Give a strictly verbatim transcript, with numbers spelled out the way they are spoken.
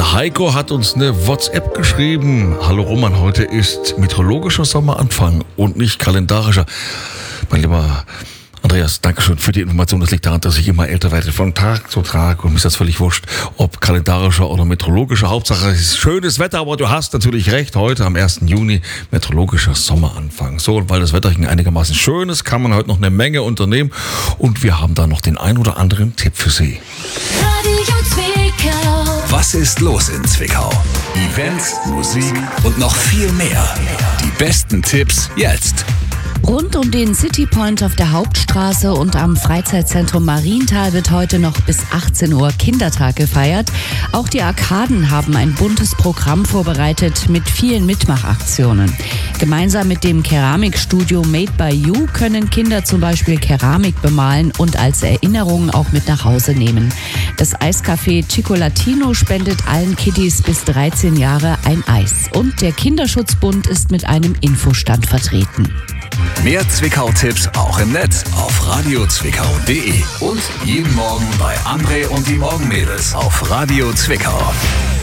Der Heiko hat uns eine WhatsApp geschrieben. Hallo Roman, heute ist meteorologischer Sommeranfang und nicht kalendarischer. Mein lieber Andreas, Dankeschön für die Information. Das liegt daran, dass ich immer älter werde von Tag zu Tag und mir ist das völlig wurscht, ob kalendarischer oder meteorologischer. Hauptsache es ist schönes Wetter, aber du hast natürlich recht, heute am ersten Juni meteorologischer Sommeranfang. So, und weil das Wetter einigermaßen schön ist, kann man heute noch eine Menge unternehmen und wir haben da noch den ein oder anderen Tipp für Sie. Radio Zwickau. Was ist los in Zwickau? Events, Musik und noch viel mehr. Die besten Tipps jetzt. Rund um den City Point auf der Hauptstraße und am Freizeitzentrum Marienthal wird heute noch bis achtzehn Uhr Kindertag gefeiert. Auch die Arkaden haben ein buntes Programm vorbereitet mit vielen Mitmachaktionen. Gemeinsam mit dem Keramikstudio Made by You können Kinder zum Beispiel Keramik bemalen und als Erinnerung auch mit nach Hause nehmen. Das Eiscafé Cicolatino spendet allen Kiddies bis dreizehn Jahre ein Eis. Und der Kinderschutzbund ist mit einem Infostand vertreten. Mehr Zwickau-Tipps auch im Netz auf radio zwickau punkt de und jeden Morgen bei André und die Morgenmädels auf Radio Zwickau.